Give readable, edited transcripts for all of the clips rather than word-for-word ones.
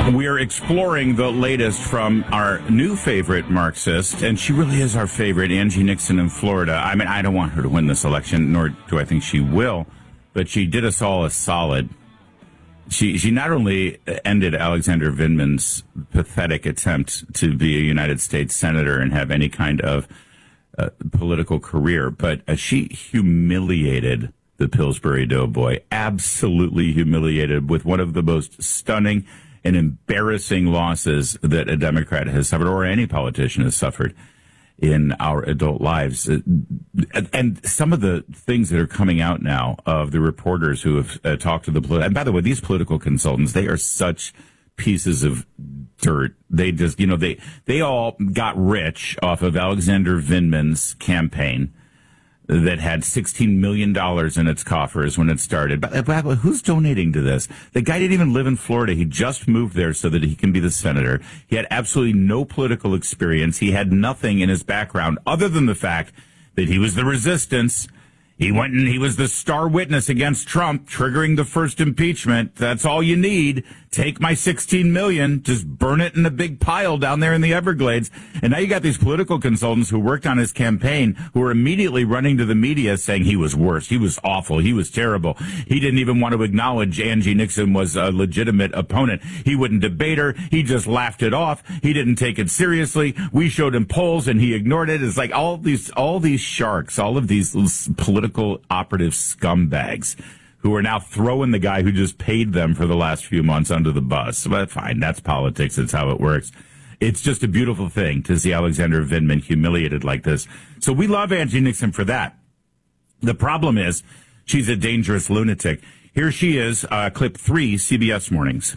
We are exploring the latest from our new favorite Marxist, and she really is our favorite, Angie Nixon in Florida. I mean, I don't want her to win this election, nor do I think she will, but she did us all a solid. She not only ended Alexander Vindman's pathetic attempt to be a United States senator and have any kind of political career, but she humiliated the Pillsbury Doughboy, absolutely humiliated, with one of the most stunning and embarrassing losses that a Democrat has suffered, or any politician has suffered in our adult lives. And some of the things that are coming out now of the reporters who have talked to the and by the way, these political consultants, they are such pieces of dirt. They just, they all got rich off of Alexander Vindman's campaign that had $16 million in its coffers when it started. But who's donating to this? The guy didn't even live in Florida. He just moved there so that he can be the senator. He had absolutely no political experience. He had nothing in his background other than the fact that he was the resistance. He went and he was the star witness against Trump, triggering the first impeachment. That's all you need. Take my $16 million, just burn it in a big pile down there in the Everglades. And now you got these political consultants who worked on his campaign who are immediately running to the media saying he was worse. He was awful. He was terrible. He didn't even want to acknowledge Angie Nixon was a legitimate opponent. He wouldn't debate her. He just laughed it off. He didn't take it seriously. We showed him polls and he ignored it. It's like all these sharks, all of these political operative scumbags who are now throwing the guy who just paid them for the last few months under the bus. But fine, that's politics. That's how it works. It's just a beautiful thing to see Alexander Vindman humiliated like this. So we love Angie Nixon for that. The problem is she's a dangerous lunatic. Here she is, clip 3, CBS Mornings.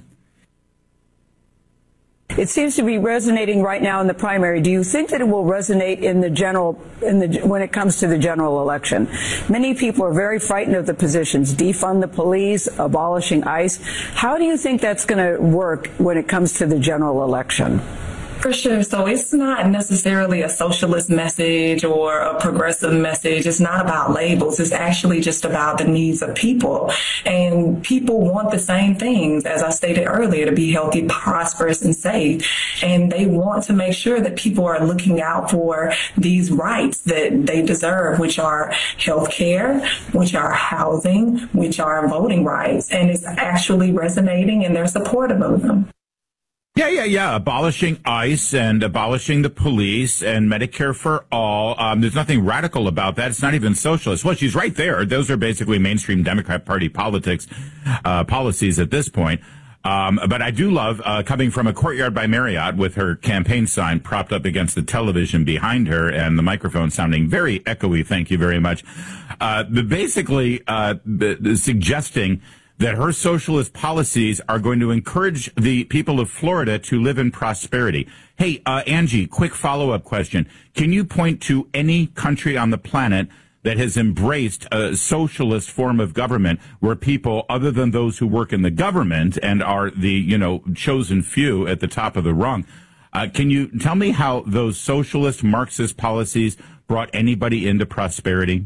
It seems to be resonating right now in the primary. Do you think that it will resonate in the general, when it comes to the general election? Many people are very frightened of the positions, defund the police, abolishing ICE. How do you think that's going to work when it comes to the general election? For sure. So it's not necessarily a socialist message or a progressive message. It's not about labels. It's actually just about the needs of people. And people want the same things, as I stated earlier, to be healthy, prosperous, and safe. And they want to make sure that people are looking out for these rights that they deserve, which are health care, which are housing, which are voting rights. And it's actually resonating, and they're supportive of them. Yeah. Abolishing ICE and abolishing the police and Medicare for all. There's nothing radical about that. It's not even socialist. Well, she's right there. Those are basically mainstream Democrat Party politics, policies at this point. But I do love, coming from a Courtyard by Marriott with her campaign sign propped up against the television behind her and the microphone sounding very echoey. Thank you very much. Basically, suggesting that her socialist policies are going to encourage the people of Florida to live in prosperity. Hey, Angie, quick follow-up question. Can you point to any country on the planet that has embraced a socialist form of government where people, other than those who work in the government and are the, chosen few at the top of the rung, can you tell me how those socialist Marxist policies brought anybody into prosperity?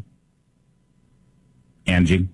Angie?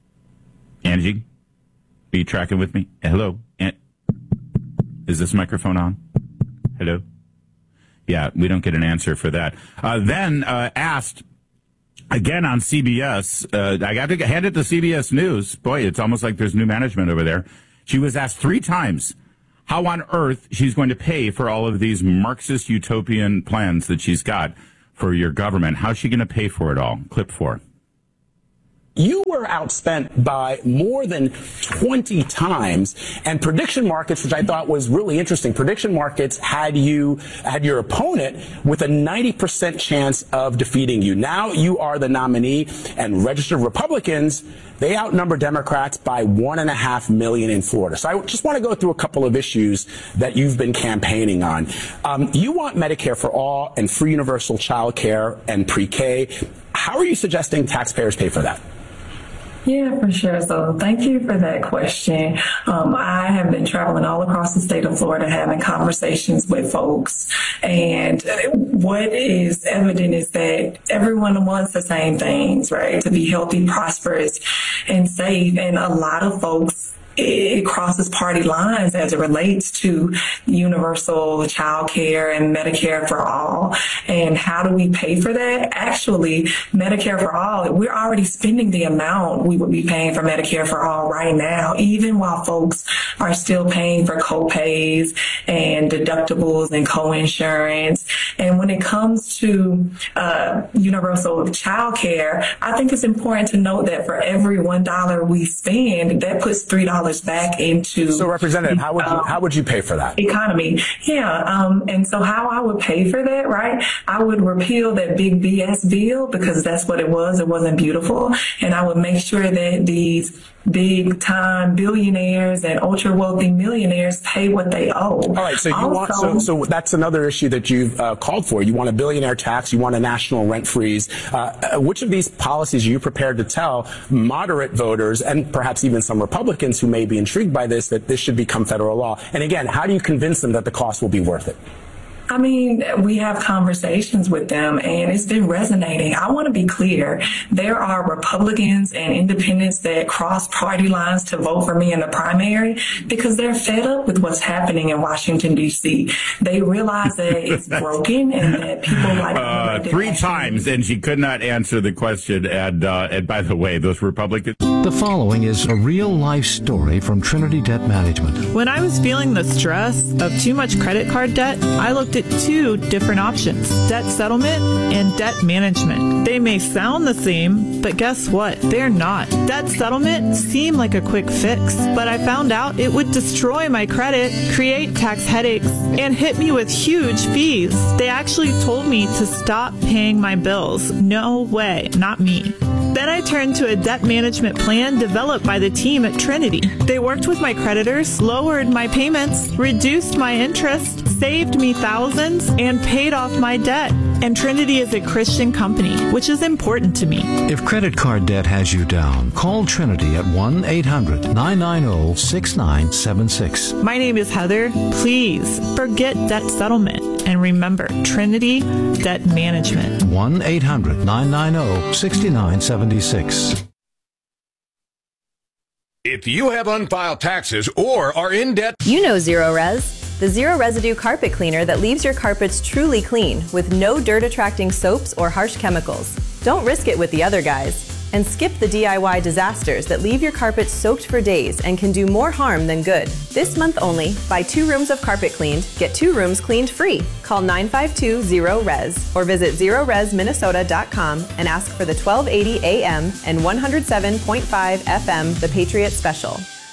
Are you tracking with me? Hello? Is this microphone on? Hello? Yeah, we don't get an answer for that. Then asked again on CBS, I got to hand it to CBS News. Boy, it's almost like there's new management over there. She was asked 3 times how on earth she's going to pay for all of these Marxist utopian plans that she's got for your government. How's she going to pay for it all? Clip 4. You were outspent by more than 20 times, and prediction markets, which I thought was really interesting, prediction markets had your opponent with a 90% chance of defeating you. Now you are the nominee, and registered Republicans, they outnumber Democrats by 1.5 million in Florida. So I just want to go through a couple of issues that you've been campaigning on. You want Medicare for all and free universal child care and pre-K. How are you suggesting taxpayers pay for that? Yeah, for sure. So thank you for that question. I have been traveling all across the state of Florida having conversations with folks. And what is evident is that everyone wants the same things, right? To be healthy, prosperous, and safe. And a lot of folks it crosses party lines as it relates to universal child care and Medicare for all. And how do we pay for that? Actually, Medicare for all, we're already spending the amount we would be paying for Medicare for all right now, even while folks are still paying for co-pays and deductibles and co-insurance. And when it comes to universal child care, I think it's important to note that for every $1 we spend, that puts $3 back into. So, Representative, how would you pay for that? Economy. Yeah. And so how I would pay for that, right? I would repeal that big BS bill, because that's what it was. It wasn't beautiful. And I would make sure that these big time billionaires and ultra wealthy millionaires pay what they owe. All right. So so that's another issue that you've called for. You want a billionaire tax. You want a national rent freeze. Which of these policies are you prepared to tell moderate voters and perhaps even some Republicans who may be intrigued by this that this should become federal law? And again, how do you convince them that the cost will be worth it? I mean, we have conversations with them, and it's been resonating. I want to be clear. There are Republicans and independents that cross party lines to vote for me in the primary because they're fed up with what's happening in Washington, D.C. They realize that it's broken and that people like three times, and she could not answer the question. And by the way, those Republicans. The following is a real-life story from Trinity Debt Management. When I was feeling the stress of too much credit card debt, I looked at two different options: debt settlement and debt management. They may sound the same, but guess what? They're not. Debt settlement seemed like a quick fix, but I found out it would destroy my credit, create tax headaches, and hit me with huge fees. They actually told me to stop paying my bills. No way, not me. Then I turned to a debt management plan developed by the team at Trinity. They worked with my creditors, lowered my payments, reduced my interest, saved me thousands, and paid off my debt. And Trinity is a Christian company, which is important to me. If credit card debt has you down, call Trinity at 1-800-990-6976. My name is Heather. Please forget debt settlement. And remember, Trinity Debt Management. 1-800-990-6976. If you have unfiled taxes or are in debt, you know Zero Res. The zero residue carpet cleaner that leaves your carpets truly clean with no dirt attracting soaps or harsh chemicals. Don't risk it with the other guys. And skip the DIY disasters that leave your carpet soaked for days and can do more harm than good. This month only, buy 2 rooms of carpet cleaned, get 2 rooms cleaned free. Call 952-0RES or visit zeroresminnesota.com and ask for the 1280 AM and 107.5 FM The Patriot Special.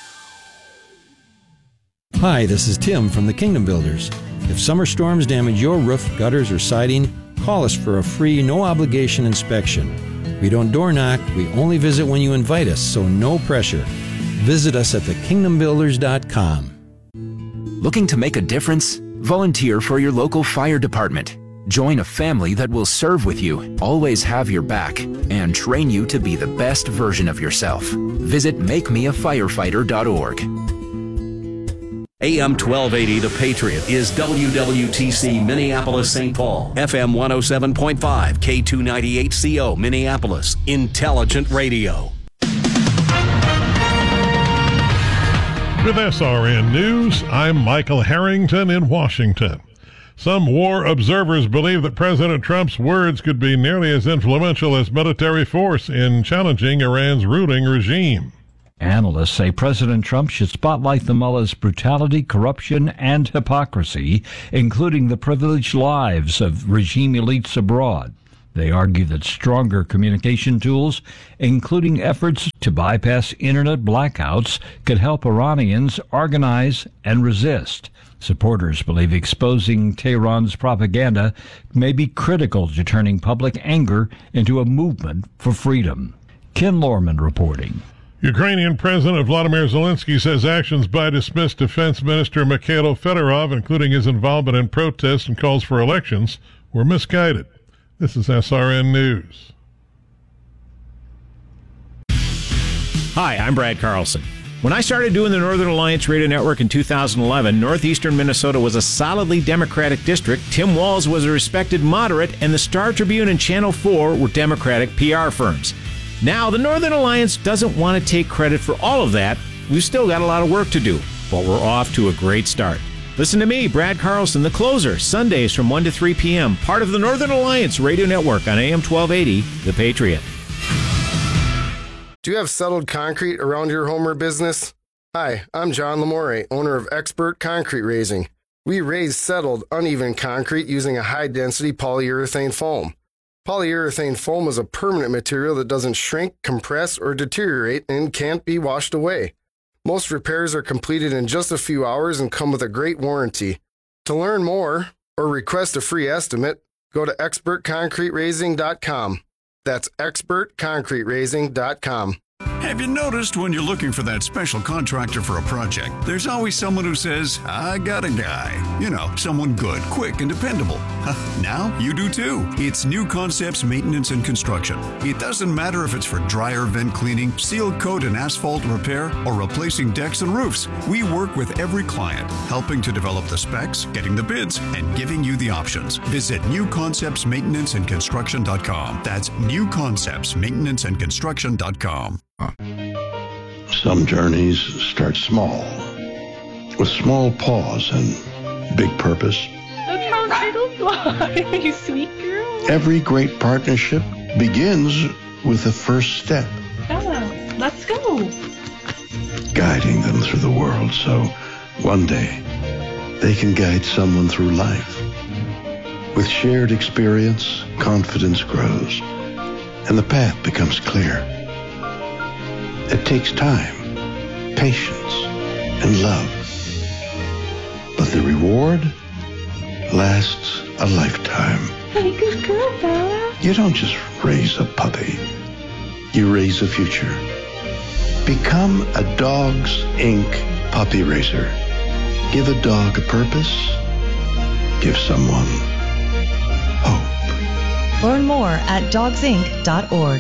Hi, this is Tim from the Kingdom Builders. If summer storms damage your roof, gutters, or siding, call us for a free, no-obligation inspection. We don't door knock, we only visit when you invite us, so no pressure. Visit us at thekingdombuilders.com. Looking to make a difference? Volunteer for your local fire department. Join a family that will serve with you, always have your back, and train you to be the best version of yourself. Visit makemeafirefighter.org. AM 1280, The Patriot, is WWTC Minneapolis, St. Paul. FM 107.5, K298CO, Minneapolis. Intelligent radio. With SRN News, I'm Michael Harrington in Washington. Some war observers believe that President Trump's words could be nearly as influential as military force in challenging Iran's ruling regime. Analysts say President Trump should spotlight the mullah's brutality, corruption, and hypocrisy, including the privileged lives of regime elites abroad. They argue that stronger communication tools, including efforts to bypass internet blackouts, could help Iranians organize and resist. Supporters believe exposing Tehran's propaganda may be critical to turning public anger into a movement for freedom. Ken Lorman reporting. Ukrainian President Vladimir Zelensky says actions by dismissed Defense Minister Mikhailo Fedorov, including his involvement in protests and calls for elections, were misguided. This is SRN News. Hi, I'm Brad Carlson. When I started doing the Northern Alliance Radio Network in 2011, northeastern Minnesota was a solidly Democratic district. Tim Walz was a respected moderate, and the Star Tribune and Channel 4 were Democratic PR firms. Now, the Northern Alliance doesn't want to take credit for all of that. we've still got a lot of work to do, but we're off to a great start. Listen to me, Brad Carlson, the closer, Sundays from 1 to 3 p.m., part of the Northern Alliance Radio Network on AM 1280, The Patriot. Do you have settled concrete around your home or business? Hi, I'm John Lamore, owner of Expert Concrete Raising. We raise settled, uneven concrete using a high-density polyurethane foam. Polyurethane foam is a permanent material that doesn't shrink, compress, or deteriorate and can't be washed away. Most repairs are completed in just a few hours and come with a great warranty. To learn more or request a free estimate, go to expertconcreteraising.com. That's expertconcreteraising.com. Have you noticed when you're looking for that special contractor for a project, there's always someone who says, I got a guy. You know, someone good, quick, and dependable. Now you do too. It's New Concepts Maintenance and Construction. It doesn't matter if it's for dryer vent cleaning, seal coat and asphalt repair, or replacing decks and roofs. We work with every client, helping to develop the specs, getting the bids, and giving you the options. Visit newconceptsmaintenanceandconstruction.com. That's newconceptsmaintenanceandconstruction.com. Some journeys start small, with small pause and big purpose. Look how little fly, you sweet girl. Every great partnership begins with the first step. Bella, let's go. Guiding them through the world so one day they can guide someone through life. With shared experience, confidence grows, and the path becomes clear. It takes time, patience, and love. But the reward lasts a lifetime. Hey, good girl, Bella. You don't just raise a puppy. You raise a future. Become a Dogs Inc. puppy raiser. Give a dog a purpose. Give someone hope. Learn more at dogsinc.org.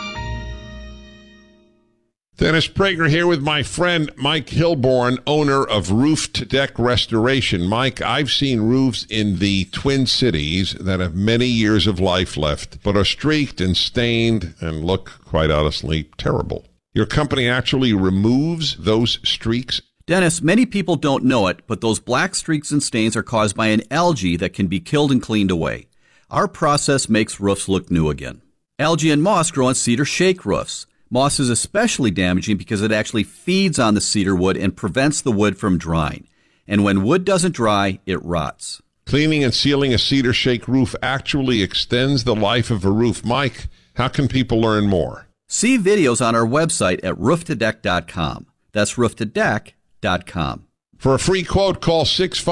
Dennis Prager here with my friend Mike Hilborn, owner of Roof to Deck Restoration. Mike, I've seen roofs in the Twin Cities that have many years of life left, but are streaked and stained and look, quite honestly, terrible. Your company actually removes those streaks? Dennis, many people don't know it, but those black streaks and stains are caused by an algae that can be killed and cleaned away. Our process makes roofs look new again. Algae and moss grow on cedar shake roofs. Moss is especially damaging because it actually feeds on the cedar wood and prevents the wood from drying. And when wood doesn't dry, it rots. Cleaning and sealing a cedar shake roof actually extends the life of a roof. Mike, how can people learn more? See videos on our website at rooftodeck.com. That's rooftodeck.com. For a free quote, call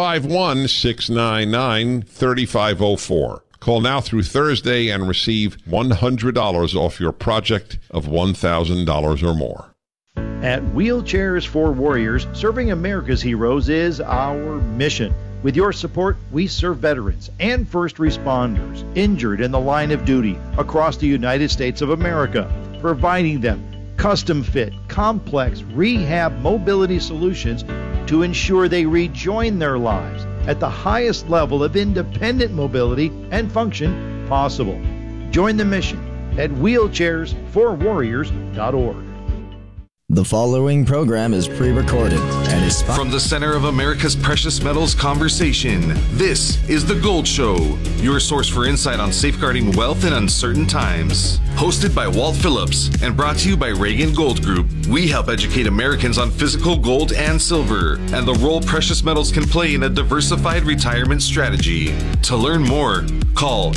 651-699-3504. Call now through Thursday and receive $100 off your project of $1,000 or more. At Wheelchairs for Warriors, serving America's heroes is our mission. With your support, we serve veterans and first responders injured in the line of duty across the United States of America, providing them custom-fit, complex rehab mobility solutions to ensure they rejoin their lives at the highest level of independent mobility and function possible. Join the mission at wheelchairsforwarriors.org. The following program is pre-recorded and is from the center of America's precious metals conversation. This is The Gold Show, your source for insight on safeguarding wealth in uncertain times. Hosted by Walt Phillips and brought to you by Reagan Gold Group, we help educate Americans on physical gold and silver and the role precious metals can play in a diversified retirement strategy. To learn more, call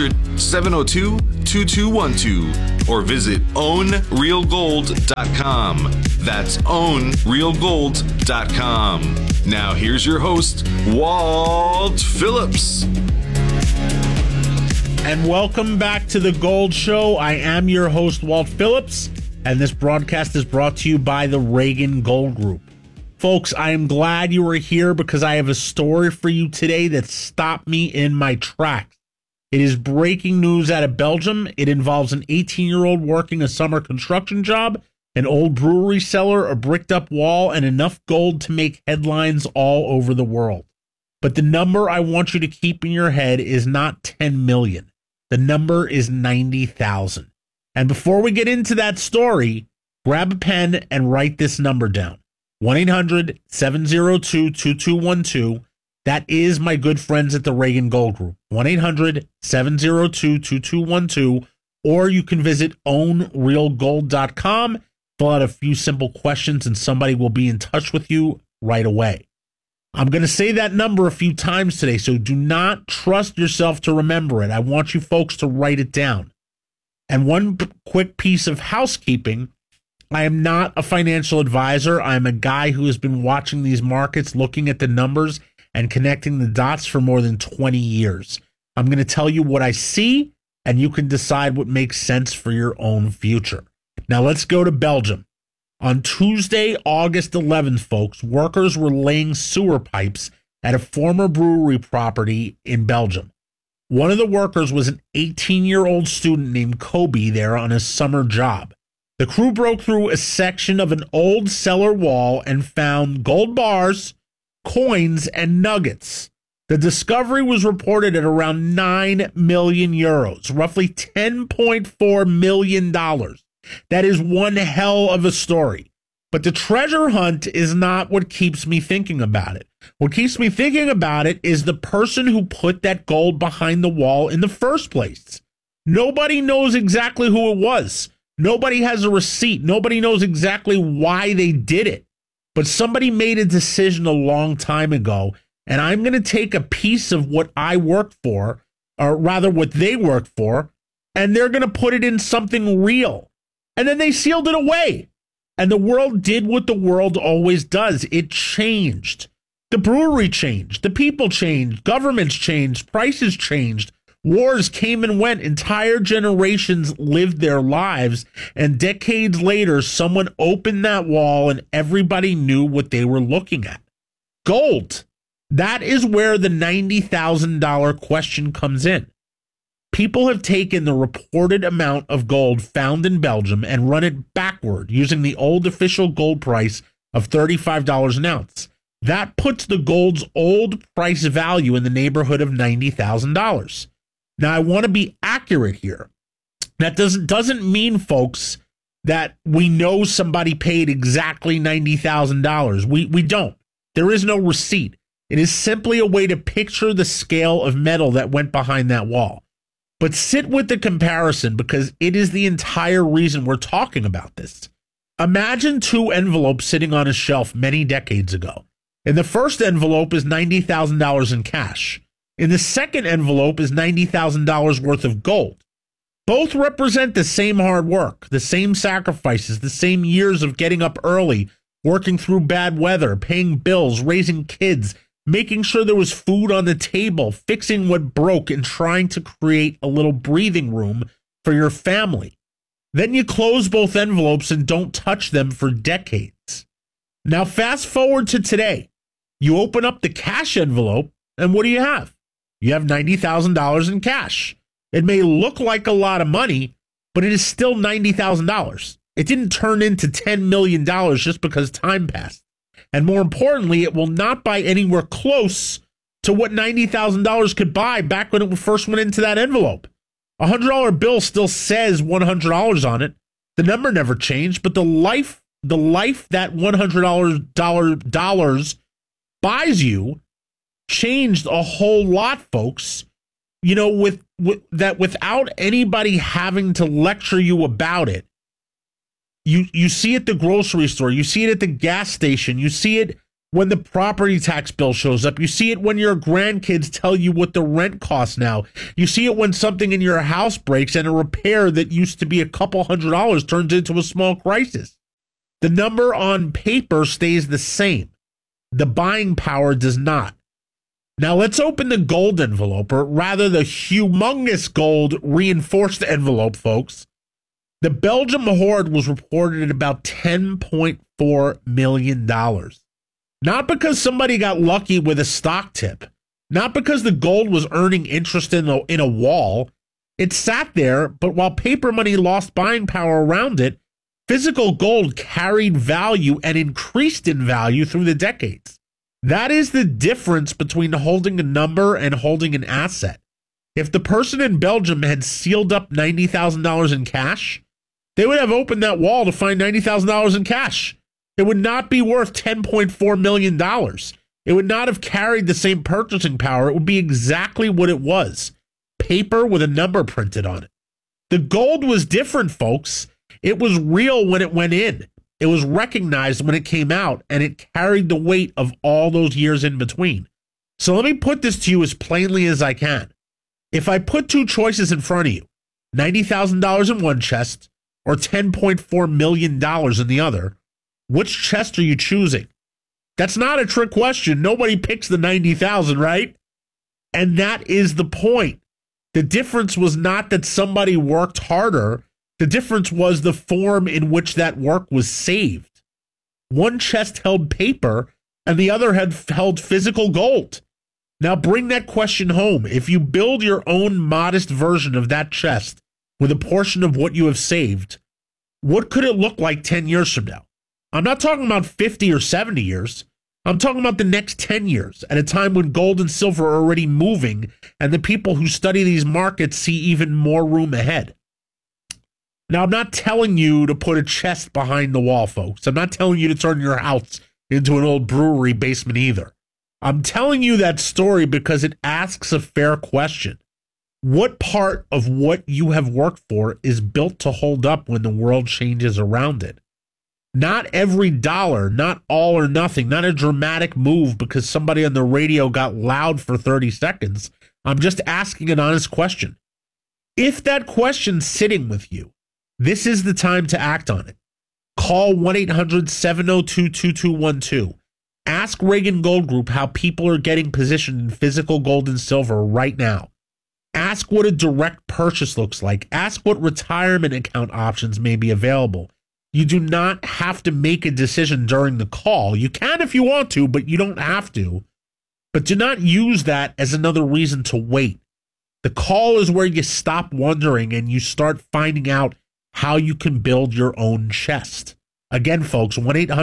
800-702-2212 or visit ownrealgold.com. That's ownrealgold.com. Now here's your host, Walt Phillips. And welcome back to The Gold Show. I am your host, Walt Phillips, and this broadcast is brought to you by the Reagan Gold Group. Folks, I am glad you are here because I have a story for you today that stopped me in my tracks. It is breaking news out of Belgium. It involves an 18-year-old working a summer construction job, an old brewery cellar, a bricked-up wall, and enough gold to make headlines all over the world. But the number I want you to keep in your head is not 10 million. The number is 90,000. And before we get into that story, grab a pen and write this number down. 1-800-702-2212. That is my good friends at the Reagan Gold Group. 1-800-702-2212. Or you can visit ownrealgold.com, fill out a few simple questions, and somebody will be in touch with you right away. I'm going to say that number a few times today, so do not trust yourself to remember it. I want you folks to write it down. And one quick piece of housekeeping, I am not a financial advisor. I'm a guy who has been watching these markets, looking at the numbers, and connecting the dots for more than 20 years. I'm going to tell you what I see, and you can decide what makes sense for your own future. Now let's go to Belgium. On Tuesday, August 11th, folks, workers were laying sewer pipes at a former brewery property in Belgium. One of the workers was an 18-year-old student named Kobe there on a summer job. The crew broke through a section of an old cellar wall and found gold bars, coins, and nuggets. The discovery was reported at around 9 million euros, roughly $10.4 million. That is one hell of a story. But the treasure hunt is not what keeps me thinking about it. What keeps me thinking about it is the person who put that gold behind the wall in the first place. Nobody knows exactly who it was. Nobody has a receipt. Nobody knows exactly why they did it. But somebody made a decision a long time ago, and I'm going to take a piece of what I worked for, or rather what they worked for, and they're going to put it in something real. And then they sealed it away. And the world did what the world always does. It changed. The brewery changed. The people changed. Governments changed. Prices changed. Wars came and went. Entire generations lived their lives. And decades later, someone opened that wall and everybody knew what they were looking at. Gold. That is where the $90,000 question comes in. People have taken the reported amount of gold found in Belgium and run it backward using the old official gold price of $35 an ounce. That puts the gold's old price value in the neighborhood of $90,000. Now, I want to be accurate here. That doesn't mean, folks, that we know somebody paid exactly $90,000. We don't. There is no receipt. It is simply a way to picture the scale of metal that went behind that wall. But sit with the comparison because it is the entire reason we're talking about this. Imagine two envelopes sitting on a shelf many decades ago. In the first envelope is $90,000 in cash. In the second envelope is $90,000 worth of gold. Both represent the same hard work, the same sacrifices, the same years of getting up early, working through bad weather, paying bills, raising kids, making sure there was food on the table, fixing what broke, and trying to create a little breathing room for your family. Then you close both envelopes and don't touch them for decades. Now fast forward to today. You open up the cash envelope, and what do you have? You have $90,000 in cash. It may look like a lot of money, but it is still $90,000. It didn't turn into $10 million just because time passed. And more importantly, it will not buy anywhere close to what $90,000 could buy back when it first went into that envelope. A $100 bill still says $100 on it. The number never changed, but the life that $100 buys you changed a whole lot, folks. You know, with that, without anybody having to lecture you about it. You see it at the grocery store. You see it at the gas station. You see it when the property tax bill shows up. You see it when your grandkids tell you what the rent costs now. You see it when something in your house breaks and a repair that used to be a couple $100 turns into a small crisis. The number on paper stays the same. The buying power does not. Now let's open the gold envelope, or rather the humongous gold reinforced envelope, folks. The Belgium hoard was reported at about $10.4 million. Not because somebody got lucky with a stock tip. Not because the gold was earning interest in a wall. It sat there, but while paper money lost buying power around it, physical gold carried value and increased in value through the decades. That is the difference between holding a number and holding an asset. If the person in Belgium had sealed up $90,000 in cash, they would have opened that wall to find $90,000 in cash. It would not be worth $10.4 million. It would not have carried the same purchasing power. It would be exactly what it was. Paper with a number printed on it. The gold was different, folks. It was real when it went in. It was recognized when it came out, and it carried the weight of all those years in between. So let me put this to you as plainly as I can. If I put two choices in front of you, $90,000 in one chest or $10.4 million in the other, which chest are you choosing? That's not a trick question. Nobody picks the 90,000, right? And that is the point. The difference was not that somebody worked harder. The difference was the form in which that work was saved. One chest held paper and the other had held physical gold. Now bring that question home. If you build your own modest version of that chest with a portion of what you have saved, what could it look like 10 years from now? I'm not talking about 50 or 70 years. I'm talking about the next 10 years, at a time when gold and silver are already moving, and the people who study these markets see even more room ahead. Now, I'm not telling you to put a chest behind the wall, folks. I'm not telling you to turn your house into an old brewery basement either. I'm telling you that story because it asks a fair question. What part of what you have worked for is built to hold up when the world changes around it? Not every dollar, not all or nothing, not a dramatic move because somebody on the radio got loud for 30 seconds. I'm just asking an honest question. If that question's sitting with you, this is the time to act on it. Call 1-800-702-2212. Ask Reagan Gold Group how people are getting positioned in physical gold and silver right now. Ask what a direct purchase looks like. Ask what retirement account options may be available. You do not have to make a decision during the call. You can if you want to, but you don't have to. But do not use that as another reason to wait. The call is where you stop wondering and you start finding out how you can build your own chest. Again, folks,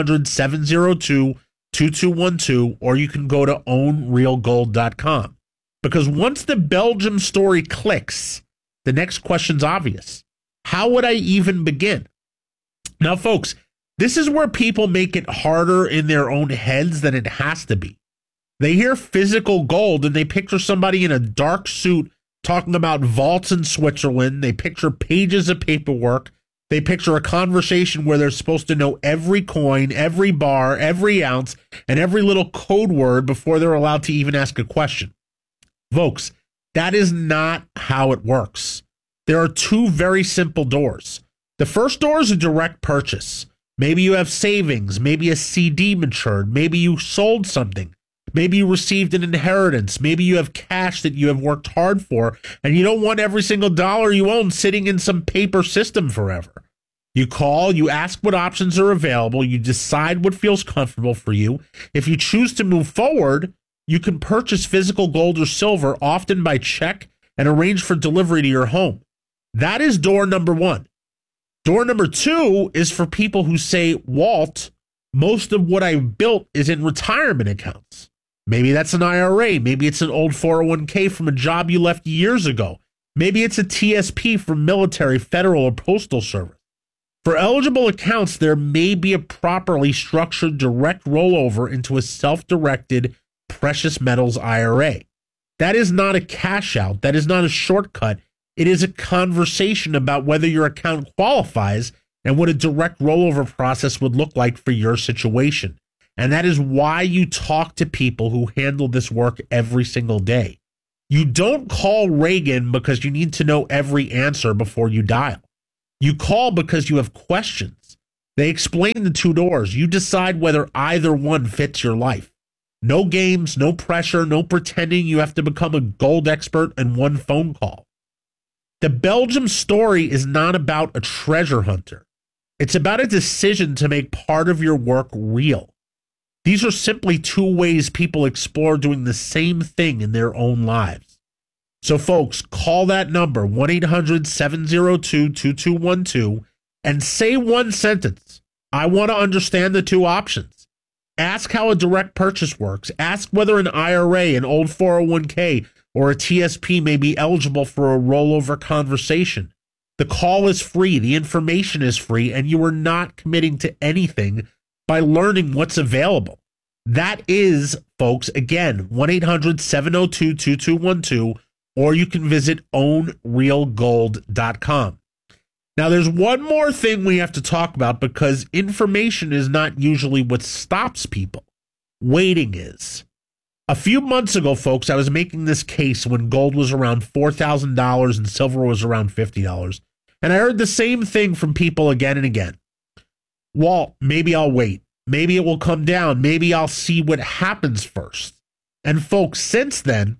1-800-702-2212, or you can go to ownrealgold.com. Because once the Belgium story clicks, the next question's obvious. How would I even begin? Now, folks, this is where people make it harder in their own heads than it has to be. They hear physical gold and they picture somebody in a dark suit talking about vaults in Switzerland. They picture pages of paperwork. They picture a conversation where they're supposed to know every coin, every bar, every ounce, and every little code word before they're allowed to even ask a question. Folks, that is not how it works. There are two very simple doors. The first door is a direct purchase. Maybe you have savings. Maybe a CD matured. Maybe you sold something. Maybe you received an inheritance. Maybe you have cash that you have worked hard for, and you don't want every single dollar you own sitting in some paper system forever. You call, you ask what options are available, you decide what feels comfortable for you. If you choose to move forward, you can purchase physical gold or silver, often by check, and arrange for delivery to your home. That is door number one. Door number two is for people who say, Walt, most of what I've built is in retirement accounts. Maybe that's an IRA. Maybe it's an old 401k from a job you left years ago. Maybe it's a TSP from military, federal, or postal service. For eligible accounts, there may be a properly structured direct rollover into a self-directed precious metals IRA. That is not a cash out. That is not a shortcut. It is a conversation about whether your account qualifies and what a direct rollover process would look like for your situation. And that is why you talk to people who handle this work every single day. You don't call Reagan because you need to know every answer before you dial. You call because you have questions. They explain the two doors. You decide whether either one fits your life. No games, no pressure, no pretending you have to become a gold expert in one phone call. The Belgium story is not about a treasure hunter. It's about a decision to make part of your work real. These are simply two ways people explore doing the same thing in their own lives. So, folks, call that number, 1-800-702-2212, and say one sentence. I want to understand the two options. Ask how a direct purchase works. Ask whether an IRA, an old 401k, or a TSP may be eligible for a rollover conversation. The call is free, the information is free, and you are not committing to anything by learning what's available. That is, folks, again, 1-800-702-2212, or you can visit ownrealgold.com. Now, there's one more thing we have to talk about because information is not usually what stops people. Waiting is. A few months ago, folks, I was making this case when gold was around $4,000 and silver was around $50. And I heard the same thing from people again and again. Walt, maybe I'll wait. Maybe it will come down. Maybe I'll see what happens first. And folks, since then,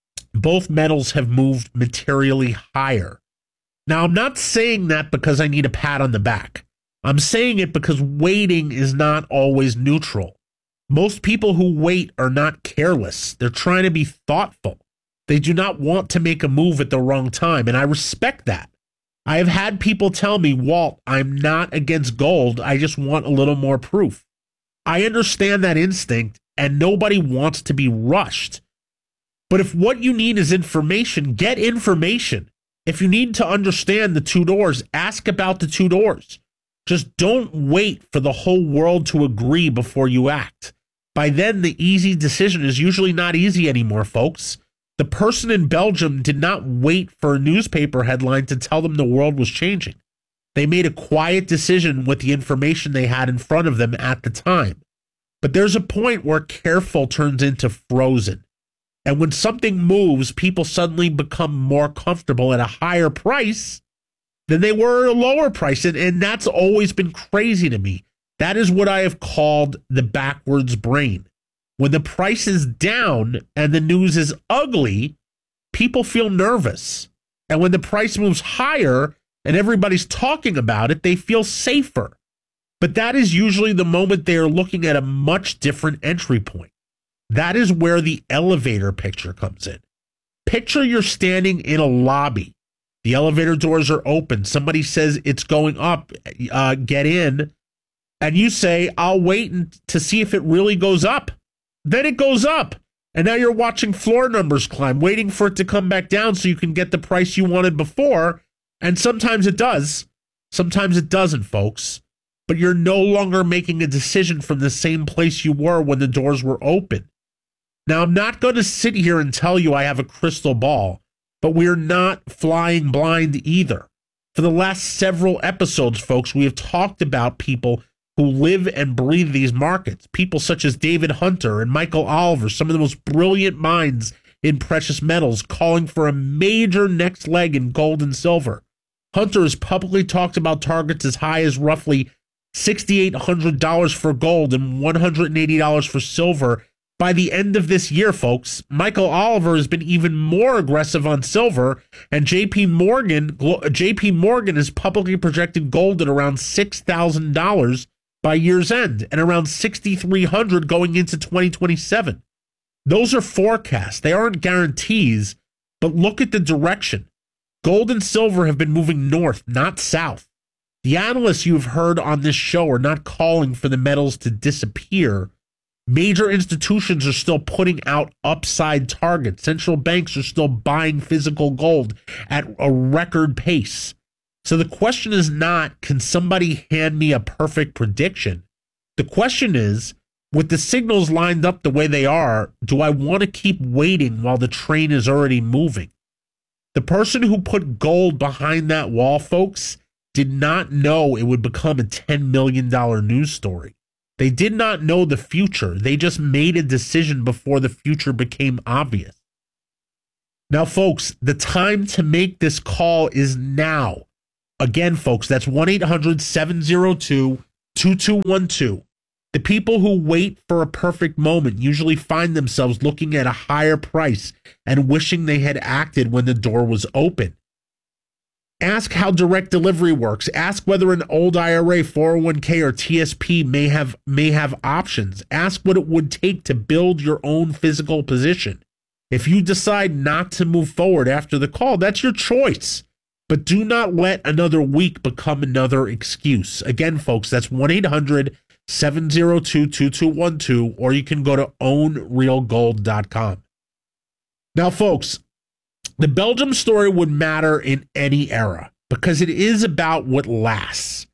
both metals have moved materially higher. Now, I'm not saying that because I need a pat on the back. I'm saying it because waiting is not always neutral. Most people who wait are not careless. They're trying to be thoughtful. They do not want to make a move at the wrong time, and I respect that. I have had people tell me, Walt, I'm not against gold. I just want a little more proof. I understand that instinct, and nobody wants to be rushed. But if what you need is information, get information. If you need to understand the two doors, ask about the two doors. Just don't wait for the whole world to agree before you act. By then, the easy decision is usually not easy anymore, folks. The person in Belgium did not wait for a newspaper headline to tell them the world was changing. They made a quiet decision with the information they had in front of them at the time. But there's a point where careful turns into frozen. And when something moves, people suddenly become more comfortable at a higher price than they were at a lower price. And that's always been crazy to me. That is what I have called the backwards brain. When the price is down and the news is ugly, people feel nervous. And when the price moves higher and everybody's talking about it, they feel safer. But that is usually the moment they are looking at a much different entry point. That is where the elevator picture comes in. Picture you're standing in a lobby. The elevator doors are open. Somebody says it's going up. Get in. And you say, I'll wait to see if it really goes up. Then it goes up. And now you're watching floor numbers climb, waiting for it to come back down so you can get the price you wanted before. And sometimes it does. Sometimes it doesn't, folks. But you're no longer making a decision from the same place you were when the doors were open. Now, I'm not going to sit here and tell you I have a crystal ball, but we're not flying blind either. For the last several episodes, folks, we have talked about people who live and breathe these markets. People such as David Hunter and Michael Oliver, some of the most brilliant minds in precious metals, calling for a major next leg in gold and silver. Hunter has publicly talked about targets as high as roughly $6,800 for gold and $180 for silver by the end of this year, folks. Michael Oliver has been even more aggressive on silver, and JP Morgan has publicly projected gold at around $6,000 by year's end and around $6,300 going into 2027. Those are forecasts. They aren't guarantees, but look at the direction. Gold and silver have been moving north, not south. The analysts you've heard on this show are not calling for the metals to disappear. Major institutions are still putting out upside targets. Central banks are still buying physical gold at a record pace. So the question is not, can somebody hand me a perfect prediction? The question is, with the signals lined up the way they are, do I want to keep waiting while the train is already moving? The person who put gold behind that wall, folks, did not know it would become a $10 million news story. They did not know the future. They just made a decision before the future became obvious. Now, folks, the time to make this call is now. Again, folks, that's 1-800-702-2212. The people who wait for a perfect moment usually find themselves looking at a higher price and wishing they had acted when the door was open. Ask how direct delivery works. Ask whether an old IRA, 401k, or TSP may have options. Ask what it would take to build your own physical position. If you decide not to move forward after the call, that's your choice. But do not let another week become another excuse. Again, folks, that's 1-800-702-2212, or you can go to ownrealgold.com. Now, folks, the Belgium story would matter in any era because it is about what lasts.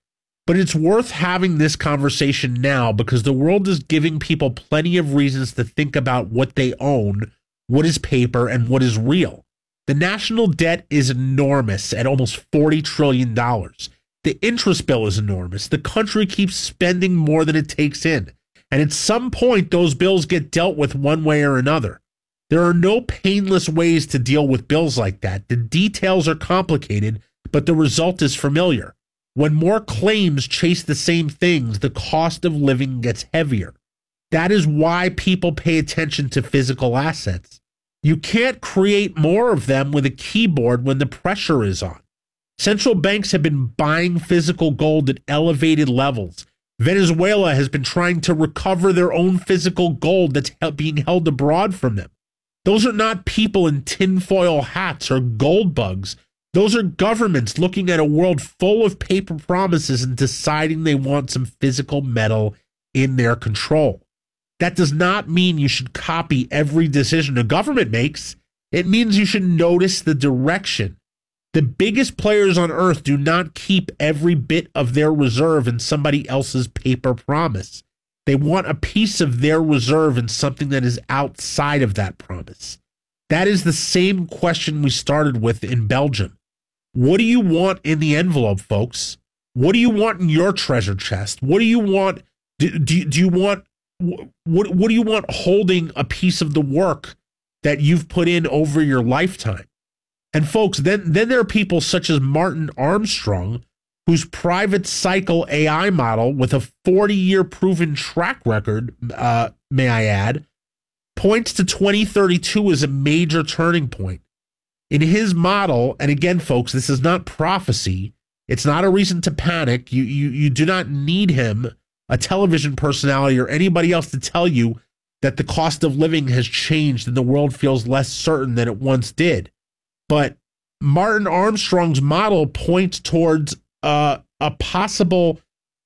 But it's worth having this conversation now because the world is giving people plenty of reasons to think about what they own, what is paper, and what is real. The national debt is enormous at almost $40 trillion. The interest bill is enormous. The country keeps spending more than it takes in. And at some point, those bills get dealt with one way or another. There are no painless ways to deal with bills like that. The details are complicated, but the result is familiar. When more claims chase the same things, the cost of living gets heavier. That is why people pay attention to physical assets. You can't create more of them with a keyboard when the pressure is on. Central banks have been buying physical gold at elevated levels. Venezuela has been trying to recover their own physical gold that's being held abroad from them. Those are not people in tinfoil hats or gold bugs. Those are governments looking at a world full of paper promises and deciding they want some physical metal in their control. That does not mean you should copy every decision a government makes. It means you should notice the direction. The biggest players on earth do not keep every bit of their reserve in somebody else's paper promise. They want a piece of their reserve in something that is outside of that promise. That is the same question we started with in Belgium. What do you want in the envelope, folks? What do you want in your treasure chest? What do you want? Do you want what do you want holding a piece of the work that you've put in over your lifetime? And folks, then there are people such as Martin Armstrong, whose private cycle AI model with a 40-year proven track record, may I add, points to 2032 as a major turning point. In his model, and again, folks, this is not prophecy. It's not a reason to panic. You do not need him, a television personality, or anybody else to tell you that the cost of living has changed and the world feels less certain than it once did. But Martin Armstrong's model points towards a possible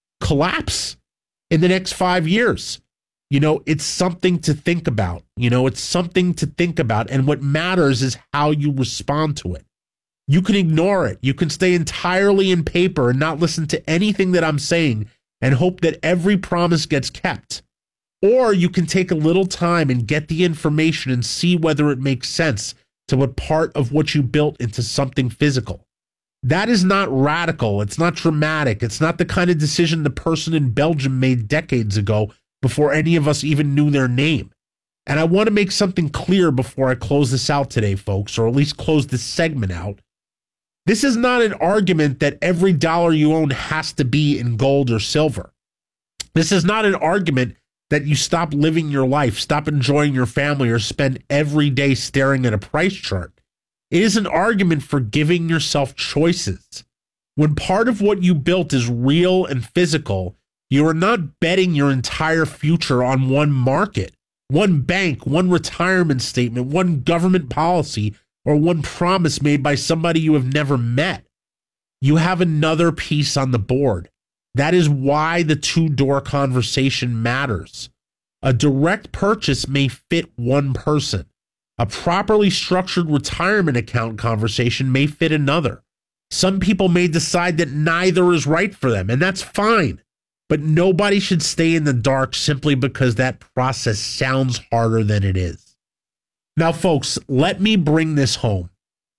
collapse in the next 5 years. You know, it's something to think about. It's something to think about. And what matters is how you respond to it. You can ignore it. You can stay entirely in paper and not listen to anything that I'm saying and hope that every promise gets kept. Or you can take a little time and get the information and see whether it makes sense to put part of what you built into something physical. That is not radical. It's not dramatic. It's not the kind of decision the person in Belgium made decades ago before any of us even knew their name. And I want to make something clear before I close this out today, folks, or at least close this segment out. This is not an argument that every dollar you own has to be in gold or silver. This is not an argument that you stop living your life, stop enjoying your family, or spend every day staring at a price chart. It is an argument for giving yourself choices. When part of what you built is real and physical, you are not betting your entire future on one market, one bank, one retirement statement, one government policy, or one promise made by somebody you have never met. You have another piece on the board. That is why the two-door conversation matters. A direct purchase may fit one person. A properly structured retirement account conversation may fit another. Some people may decide that neither is right for them, and that's fine. But nobody should stay in the dark simply because that process sounds harder than it is. Now, folks, let me bring this home.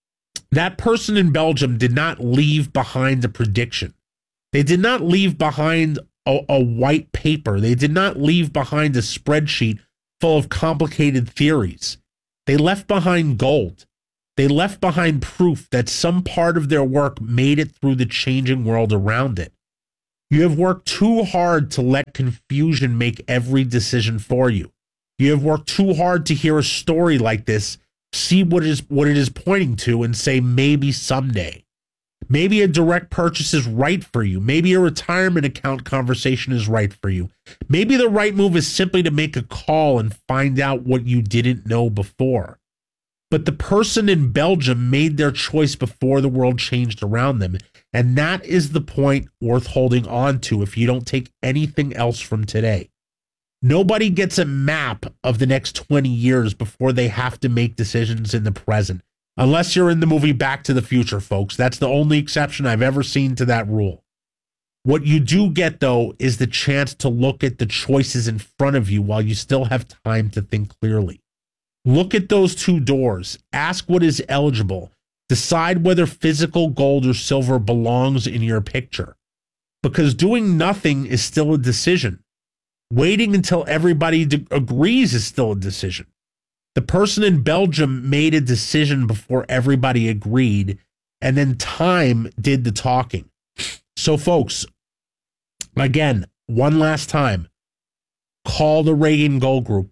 That person in Belgium did not leave behind a prediction. They did not leave behind a white paper. They did not leave behind a spreadsheet full of complicated theories. They left behind gold. They left behind proof that some part of their work made it through the changing world around it. You have worked too hard to let confusion make every decision for you. You have worked too hard to hear a story like this, see what it is pointing to, and say maybe someday. Maybe a direct purchase is right for you. Maybe a retirement account conversation is right for you. Maybe the right move is simply to make a call and find out what you didn't know before. But the person in Belgium made their choice before the world changed around them. And that is the point worth holding on to if you don't take anything else from today. Nobody gets a map of the next 20 years before they have to make decisions in the present. Unless you're in the movie Back to the Future, folks. That's the only exception I've ever seen to that rule. What you do get, though, is the chance to look at the choices in front of you while you still have time to think clearly. Look at those 2 doors. Ask what is eligible. Decide whether physical gold or silver belongs in your picture. Because doing nothing is still a decision. Waiting until everybody agrees is still a decision. The person in Belgium made a decision before everybody agreed, and then time did the talking. So, folks, again, one last time, call the Reagan Gold Group,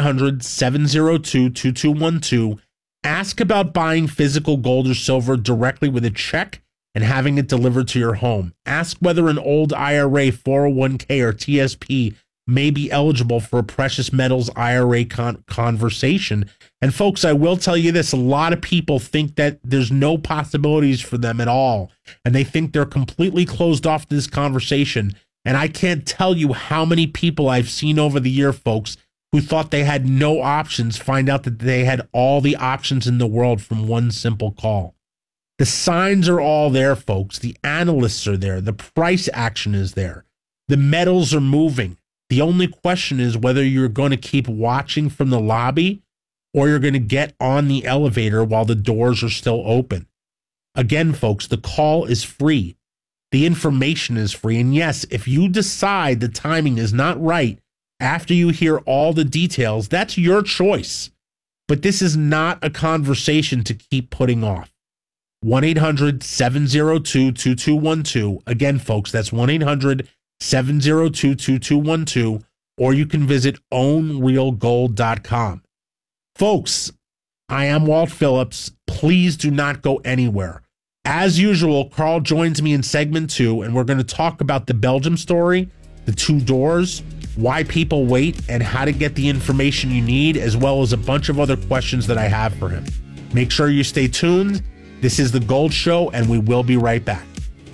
1-800-702-2212. Ask about buying physical gold or silver directly with a check and having it delivered to your home. Ask whether an old IRA, 401k, or TSP may be eligible for a precious metals IRA conversation. And folks, I will tell you this, a lot of people think that there's no possibilities for them at all. And they think they're completely closed off to this conversation. And I can't tell you how many people I've seen over the year, folks, who thought they had no options, find out that they had all the options in the world from one simple call. The signs are all there, folks. The analysts are there. The price action is there. The metals are moving. The only question is whether you're going to keep watching from the lobby or you're going to get on the elevator while the doors are still open. Again, folks, the call is free. The information is free. And yes, if you decide the timing is not right after you hear all the details, that's your choice. But this is not a conversation to keep putting off. 1-800-702-2212. Again, folks, that's 1-800-702-2212, or you can visit ownrealgold.com. Folks, I am Walt Phillips. Please do not go anywhere. As usual, Carl joins me in segment 2, and we're going to talk about the Belgium story, the 2 doors, why people wait, and how to get the information you need, as well as a bunch of other questions that I have for him. Make sure you stay tuned. This is The Gold Show, and we will be right back.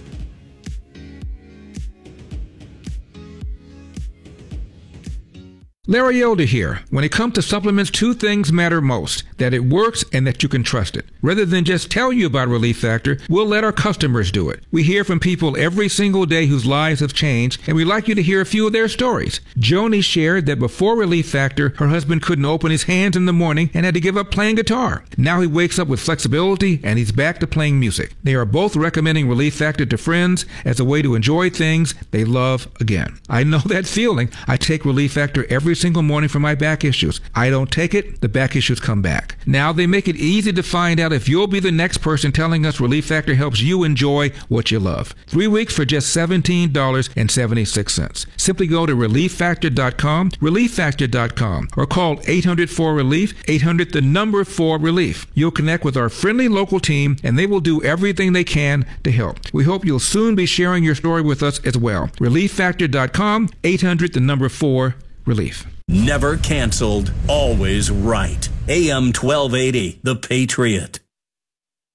Larry Elder here. When it comes to supplements, 2 things matter most: that it works and that you can trust it. Rather than just tell you about Relief Factor, we'll let our customers do it. We hear from people every single day whose lives have changed, and we'd like you to hear a few of their stories. Joni shared that before Relief Factor, her husband couldn't open his hands in the morning and had to give up playing guitar. Now he wakes up with flexibility and he's back to playing music. They are both recommending Relief Factor to friends as a way to enjoy things they love again. I know that feeling. I take Relief Factor every single morning for my back issues. I don't take it, the back issues come back. Now they make it easy to find out if you'll be the next person telling us Relief Factor helps you enjoy what you love. 3 weeks for just $17.76. Simply go to ReliefFactor.com, ReliefFactor.com, or call 800-4RELIEF, 800-4RELIEF. You'll connect with our friendly local team, and they will do everything they can to help. We hope you'll soon be sharing your story with us as well. ReliefFactor.com, 800-4RELIEF. Never canceled, always right. AM 1280, The Patriot.